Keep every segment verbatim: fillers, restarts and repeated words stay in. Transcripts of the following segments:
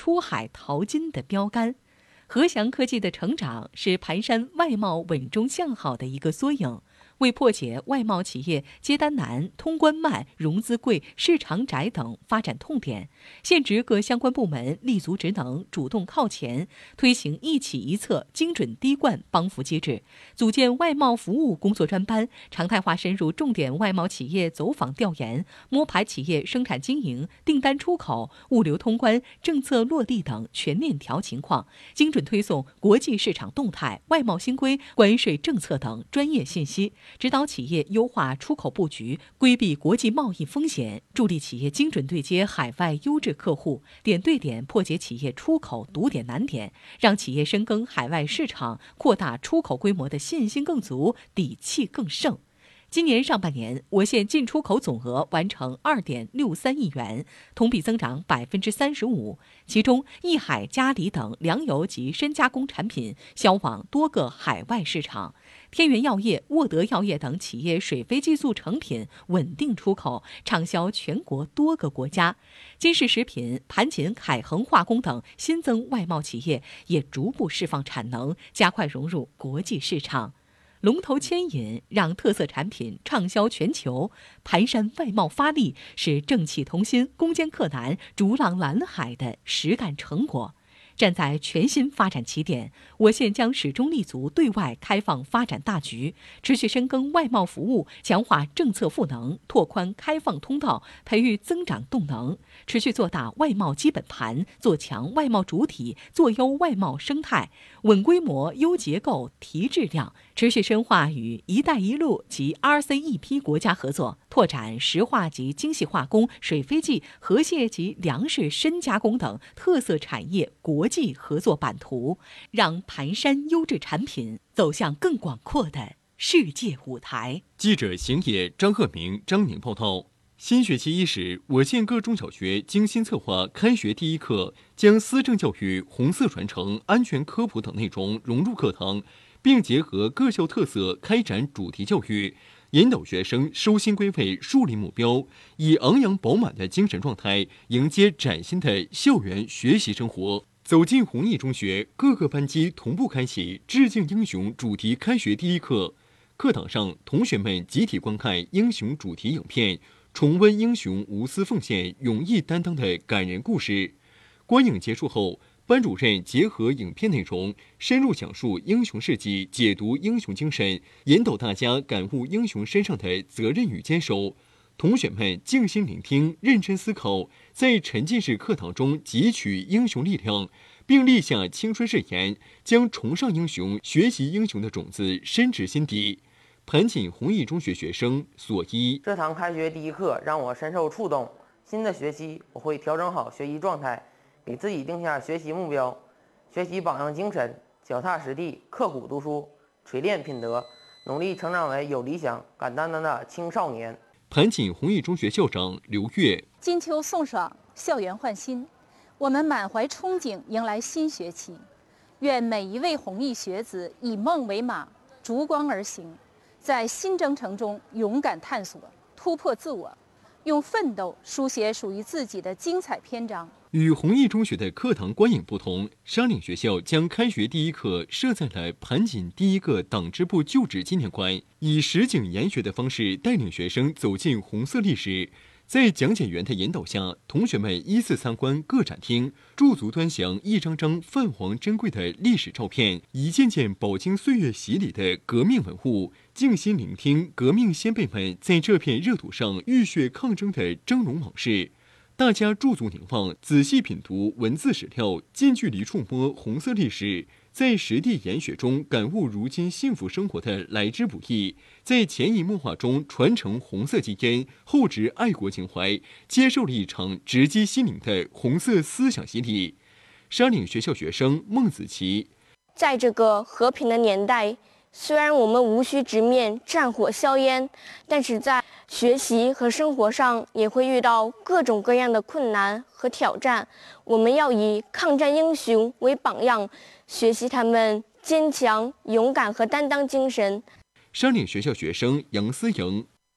出海淘金的标杆。和祥科技的成长是盘山外贸稳中向好的一个缩影。为破解外贸企业接单难、通关慢、融资贵、市场窄等发展痛点，现职各相关部门立足职能，主动靠前，推行一企一策、精准滴灌帮扶机制，组建外贸服务工作专班，常态化深入重点外贸企业走访调研，摸排企业生产经营、订单出口、物流通关、政策落地等全链条情况，精准推送国际市场动态、外贸新规、关税政策等专业信息。指导企业优化出口布局，规避国际贸易风险，助力企业精准对接海外优质客户，点对点破解企业出口堵点难点，让企业深耕海外市场、扩大出口规模的信心更足，底气更盛。今年上半年，我县进出口总额完成二点六三亿元，同比增长百分之三十五。其中，益海、嘉里等粮油及深加工产品销往多个海外市场。天元药业、沃德药业等企业水飞激素成品稳定出口，畅销全国多个国家。金氏食品、盘锦、凯恒化工等新增外贸企业也逐步释放产能，加快融入国际市场。龙头牵引，让特色产品畅销全球。盘山外贸发力，是正气同心、攻坚克难、逐浪蓝海的实干成果。站在全新发展起点，我县将始终立足对外开放发展大局，持续深耕外贸服务，强化政策赋能，拓宽开放通道，培育增长动能，持续做大外贸基本盘，做强外贸主体，做优外贸生态，稳规模、优结构、提质量，持续深化与“一带一路”及 R C E P 国家合作，拓展石化及精细化工、水飞机、河蟹及粮食深加工等特色产业国际合作版图，让盘山优质产品走向更广阔的世界舞台。 记者邢野、张鹤鸣、张宁报道。新学期伊始，我县各中小学精心策划开学第一课，将思政教育、红色传承、安全科普等内容融入课堂，并结合各校特色开展主题教育，引导学生收心归位，树立目标，以昂扬饱满的精神状态迎接崭新的校园学习生活。走进弘毅中学，各个班级同步开启致敬英雄主题开学第一课。课堂上，同学们集体观看英雄主题影片，重温英雄无私奉献、勇毅担当的感人故事。观影结束后，班主任结合影片内容，深入讲述英雄事迹，解读英雄精神，引导大家感悟英雄身上的责任与坚守。同学们静心聆听，认真思考，在沉浸式课堂中汲取英雄力量，并立下青春誓言，将崇尚英雄、学习英雄的种子深植心底。盘锦弘毅中学学生索一： 这堂开学第一课让我深受触动。新的学期，我会调整好学习状态，给自己定下学习目标，学习榜样精神，脚踏实地，刻苦读书，锤炼品德，努力成长为有理想、敢担当的青少年。 盘锦弘毅中学校长刘月： 金秋送爽，校园焕新，我们满怀憧憬迎来新学期。愿每一位弘毅学子以梦为马，逐光而行，在新征程中勇敢探索，突破自我，用奋斗书写属于自己的精彩篇章。 与弘毅中学的课堂观影不同，沙岭学校将开学第一课设在了盘锦第一个党支部旧址纪念馆，以实景研学的方式带领学生走进红色历史。在讲解员的引导下，同学们依次参观各展厅，驻足端详一张张泛黄珍贵的历史照片，一件件饱经岁月洗礼的革命文物，静心聆听革命先辈们在这片热土上浴血抗争的峥嵘往事。大家驻足凝望，仔细品读文字史料，近距离触摸红色历史，在实地研学中感悟如今幸福生活的来之不易，在潜移默化中传承红色基因，厚植爱国情怀，接受了一场直击心灵的红色思想洗礼。沙岭学校学生孟子琪： 在这个和平的年代，虽然我们无需直面战火硝烟，但是在学习和生活上也会遇到各种各样的困难和挑战。我们要以抗战英雄为榜样，学习他们坚强、勇敢和担当精神。 沙岭学校学生杨思莹：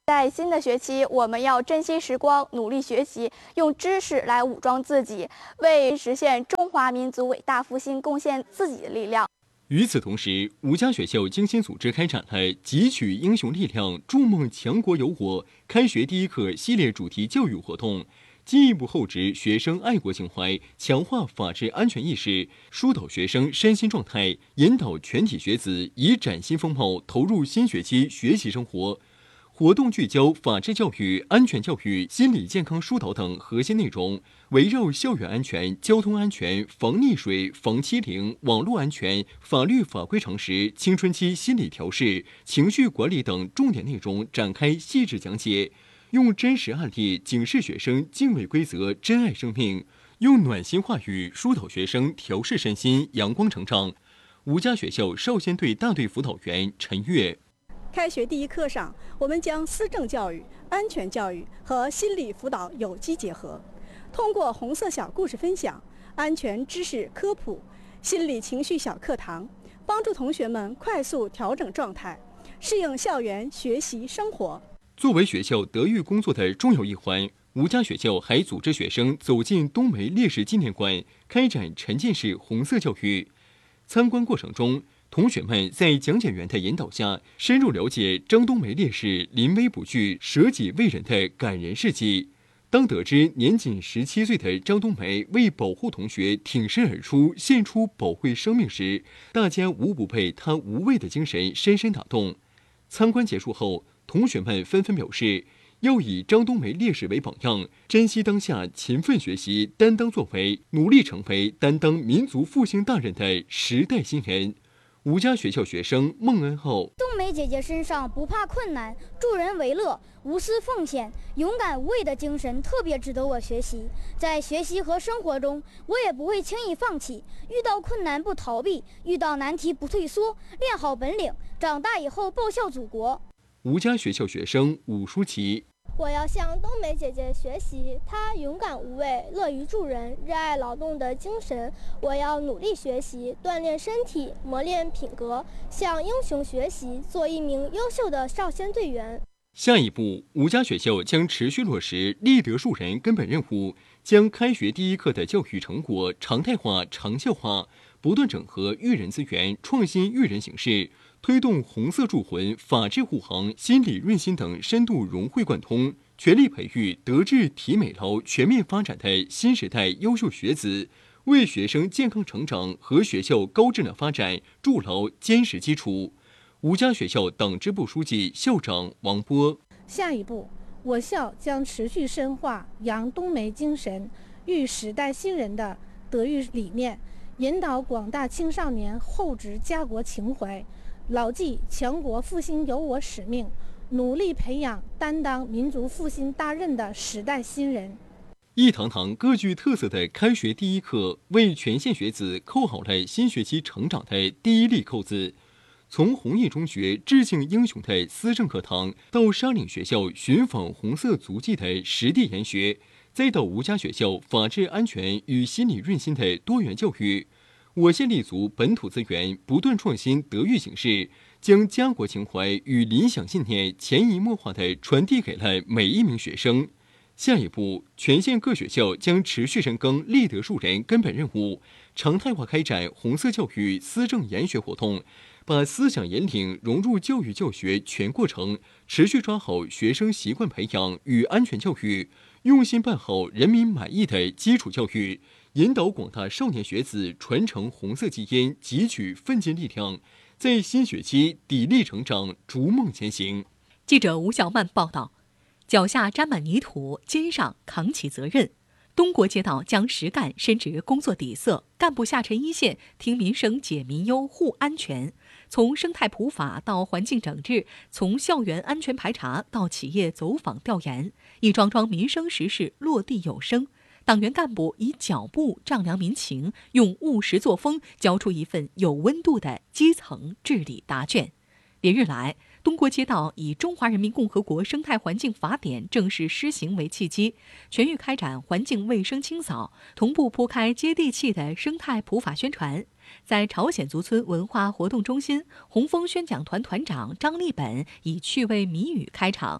在新的学期，我们要珍惜时光，努力学习，用知识来武装自己，为实现中华民族伟大复兴贡献自己的力量。 与此同时，吴家学校精心组织开展了汲取英雄力量，筑梦强国有我开学第一课系列主题教育活动，进一步厚植学生爱国情怀，强化法治安全意识，疏导学生身心状态，引导全体学子以崭新风貌投入新学期学习生活。活动聚焦法治教育、安全教育、心理健康疏导等核心内容，围绕校园安全、交通安全、防溺水、防欺凌、网络安全、法律法规常识、青春期心理调试、情绪管理等重点内容展开细致讲解，用真实案例警示学生敬畏规则、珍爱生命，用暖心话语疏导学生调试身心、阳光成长。吴家学校少先队大队辅导员陈月。 开学第一课上，我们将思政教育、安全教育和心理辅导有机结合，通过红色小故事分享、安全知识科普、心理情绪小课堂，帮助同学们快速调整状态，适应校园学习生活。 作为学校德育工作的重要一环，吴家学校还组织学生走进冬梅烈士纪念馆，开展沉浸式红色教育。参观过程中，同学们在讲解员的引导下，深入了解张冬梅烈士临危不惧、舍己为人的感人事迹。当得知年仅十七岁的张冬梅为保护同学挺身而出，献出宝贵生命时，大家无不被她无畏的精神深深打动。参观结束后，同学们纷纷表示，要以张冬梅烈士为榜样，珍惜当下勤奋学习、担当作为，努力成为担当民族复兴大任的时代新人。吴家学校学生孟恩浩： 冬梅姐姐身上不怕困难、助人为乐、无私奉献、勇敢无畏的精神特别值得我学习。在学习和生活中，我也不会轻易放弃，遇到困难不逃避，遇到难题不退缩，练好本领，长大以后报效祖国。 吴家学校学生武舒淇： 我要向冬梅姐姐学习，她勇敢无畏、乐于助人、热爱劳动的精神。我要努力学习，锻炼身体，磨练品格，向英雄学习，做一名优秀的少先队员。 下一步，吴家学校将持续落实立德树人根本任务，将开学第一课的教育成果常态化、长效化，不断整合育人资源，创新育人形式，推动红色铸魂、法治护航、心理润心等深度融会贯通，全力培育德智体美劳全面发展的新时代优秀学子，为学生健康成长和学校高质量发展筑牢坚实基础。吴家学校党支部书记、校长王波： 下一步，我校将持续深化扬冬梅精神、育时代新人的德育理念，引导广大青少年厚植家国情怀，牢记强国复兴有我使命，努力培养担当民族复兴大任的时代新人。 一堂堂各具特色的开学第一课，为全县学子扣好了新学期成长的第一粒扣子。从弘毅中学致敬英雄的思政课堂，到沙岭学校寻访红色足迹的实地研学，再到吴家学校法治安全与心理润心的多元教育，我县立足本土资源，不断创新德育形式，将家国情怀与理想信念潜移默化地传递给了每一名学生。下一步，全县各学校将持续深耕立德树人根本任务，常态化开展红色教育思政研学活动，把思想引领融入教育教学全过程，持续抓好学生习惯培养与安全教育，用心办好人民满意的基础教育，引导广大少年学子传承红色基因，汲取奋进力量，在新学期砥砺成长，逐梦前行。 记者吴小曼报道。脚下沾满泥土，肩上扛起责任。东国街道将实干深植工作底色，干部下沉一线，听民生解民忧护安全。从生态普法到环境整治，从校园安全排查到企业走访调研，一桩桩民生实事落地有声。党员干部以脚步丈量民情，用务实作风交出一份有温度的基层治理答卷。连日来，东国街道以《中华人民共和国生态环境法典》正式施行为契机，全域开展环境卫生清扫，同步铺开接地气的生态普法宣传。在朝鲜族村文化活动中心，红枫宣讲团团长张立本以趣味谜语开场。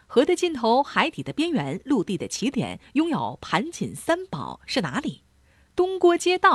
河的尽头、海底的边缘、陆地的起点，拥有盘锦三宝是哪里？东郭街道